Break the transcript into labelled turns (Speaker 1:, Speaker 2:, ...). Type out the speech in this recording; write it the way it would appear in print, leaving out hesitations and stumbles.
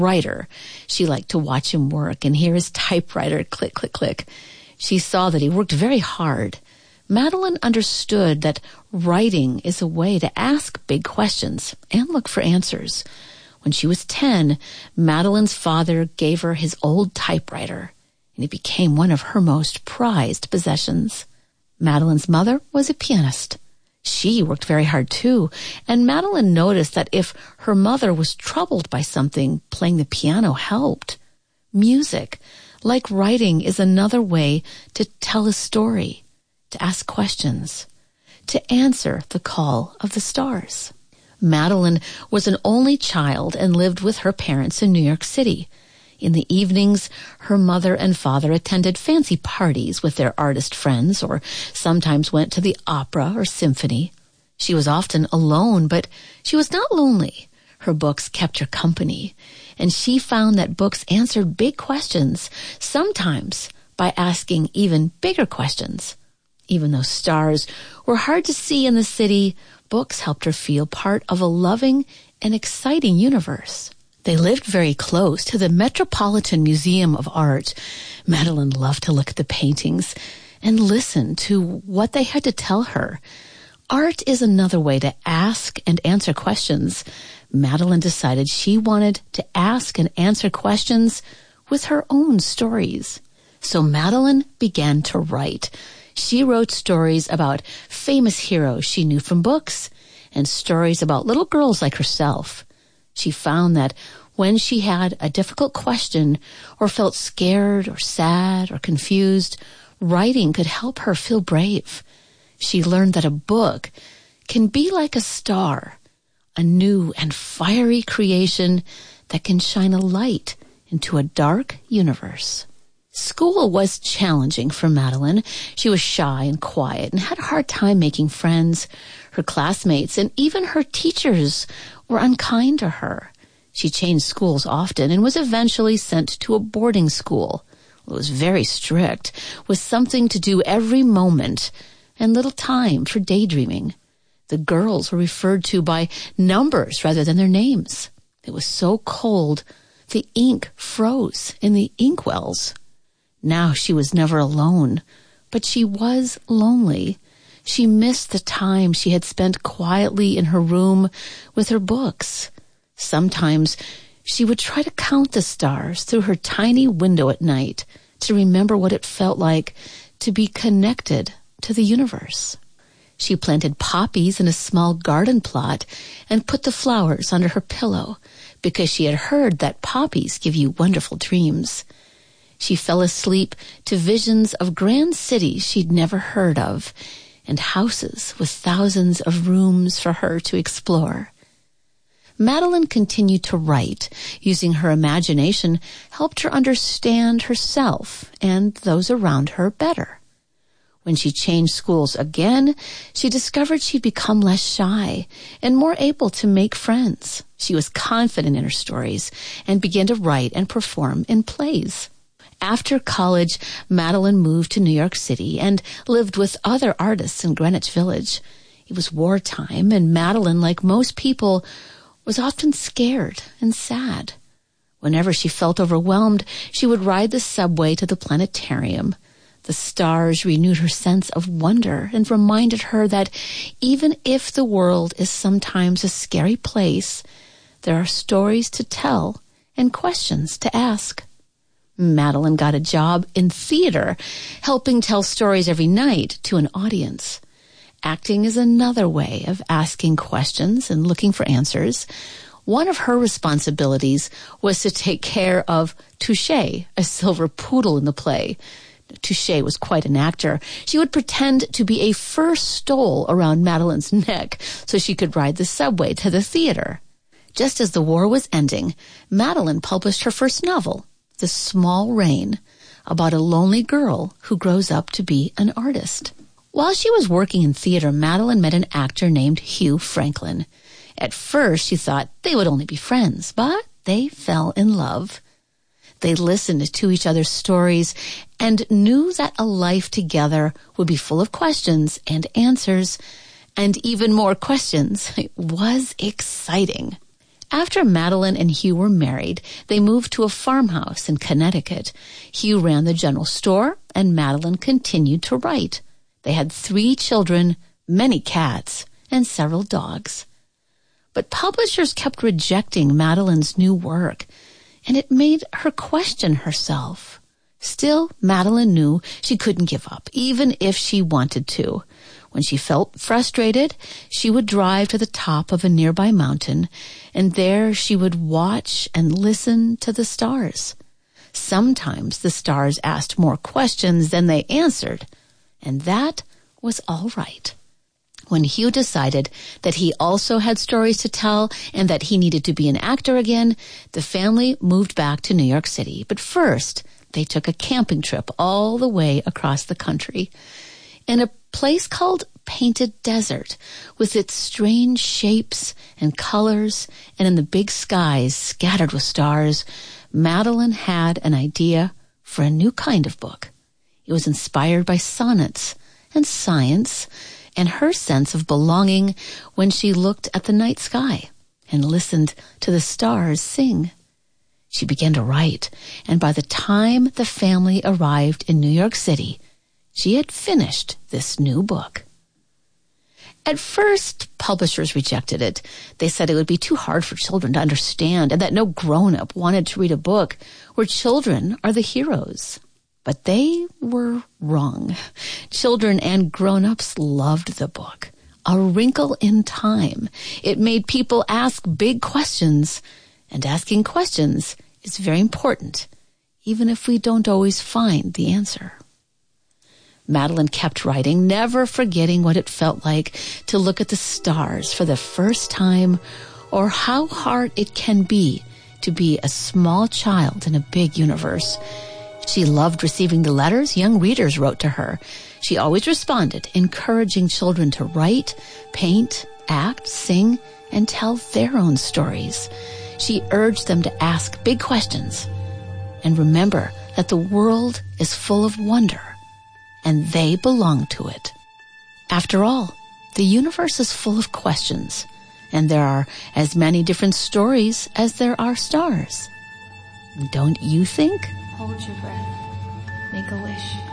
Speaker 1: writer. She liked to watch him work and hear his typewriter click, click, click. She saw that he worked very hard. Madeline understood that writing is a way to ask big questions and look for answers. When she was 10, Madeline's father gave her his old typewriter, and it became one of her most prized possessions. Madeline's mother was a pianist. She worked very hard too, and Madeline noticed that if her mother was troubled by something, playing the piano helped. Music, like writing, is another way to tell a story, to ask questions, to answer the call of the stars. Madeline was an only child and lived with her parents in New York City. In the evenings, her mother and father attended fancy parties with their artist friends or sometimes went to the opera or symphony. She was often alone, but she was not lonely. Her books kept her company, and she found that books answered big questions, sometimes by asking even bigger questions. Even though stars were hard to see in the city, books helped her feel part of a loving and exciting universe. They lived very close to the Metropolitan Museum of Art. Madeline loved to look at the paintings and listen to what they had to tell her. Art is another way to ask and answer questions. Madeline decided she wanted to ask and answer questions with her own stories. So Madeline began to write. She wrote stories about famous heroes she knew from books and stories about little girls like herself. She found that when she had a difficult question or felt scared or sad or confused, writing could help her feel brave. She learned that a book can be like a star, a new and fiery creation that can shine a light into a dark universe. School was challenging for Madeline. She was shy and quiet and had a hard time making friends. Her classmates and even her teachers were unkind to her. She changed schools often and was eventually sent to a boarding school. It was very strict, with something to do every moment and little time for daydreaming. The girls were referred to by numbers rather than their names. It was so cold, the ink froze in the inkwells. Now she was never alone, but she was lonely. She missed the time she had spent quietly in her room with her books. Sometimes she would try to count the stars through her tiny window at night to remember what it felt like to be connected to the universe. She planted poppies in a small garden plot and put the flowers under her pillow because she had heard that poppies give you wonderful dreams. She fell asleep to visions of grand cities she'd never heard of and houses with thousands of rooms for her to explore. Madeline continued to write. Using her imagination helped her understand herself and those around her better. When she changed schools again, she discovered she'd become less shy and more able to make friends. She was confident in her stories and began to write and perform in plays. After college, Madeline moved to New York City and lived with other artists in Greenwich Village. It was wartime, and Madeline, like most people, was often scared and sad. Whenever she felt overwhelmed, she would ride the subway to the planetarium. The stars renewed her sense of wonder and reminded her that even if the world is sometimes a scary place, there are stories to tell and questions to ask. Madeline got a job in theater, helping tell stories every night to an audience. Acting is another way of asking questions and looking for answers. One of her responsibilities was to take care of Touche, a silver poodle in the play. Touche was quite an actor. She would pretend to be a fur stole around Madeline's neck so she could ride the subway to the theater. Just as the war was ending, Madeline published her first novel, The Small Rain, about a lonely girl who grows up to be an artist. While she was working in theater, Madeline met an actor named Hugh Franklin. At first, she thought they would only be friends, but they fell in love. They listened to each other's stories and knew that a life together would be full of questions and answers, and even more questions. It was exciting. After Madeline and Hugh were married, they moved to a farmhouse in Connecticut. Hugh ran the general store, and Madeline continued to write. They had 3 children, many cats, and several dogs. But publishers kept rejecting Madeline's new work, and it made her question herself. Still, Madeline knew she couldn't give up, even if she wanted to. When she felt frustrated, she would drive to the top of a nearby mountain, and there she would watch and listen to the stars. Sometimes the stars asked more questions than they answered, and that was all right. When Hugh decided that he also had stories to tell and that he needed to be an actor again, the family moved back to New York City. But first, they took a camping trip all the way across the country. In a place called Painted Desert, with its strange shapes and colors, and in the big skies scattered with stars, Madeline had an idea for a new kind of book. It was inspired by sonnets and science and her sense of belonging when she looked at the night sky and listened to the stars sing. She began to write, and by the time the family arrived in New York City, she had finished this new book. At first, publishers rejected it. They said it would be too hard for children to understand and that no grown-up wanted to read a book where children are the heroes. But they were wrong. Children and grown-ups loved the book. A Wrinkle in Time. It made people ask big questions, and asking questions is very important, even if we don't always find the answer. Madeline kept writing, never forgetting what it felt like to look at the stars for the first time, or how hard it can be to be a small child in a big universe. She loved receiving the letters young readers wrote to her. She always responded, encouraging children to write, paint, act, sing, and tell their own stories. She urged them to ask big questions and remember that the world is full of wonder and they belong to it. After all, the universe is full of questions, and there are as many different stories as there are stars. Don't you think?
Speaker 2: Hold your breath. Make a wish.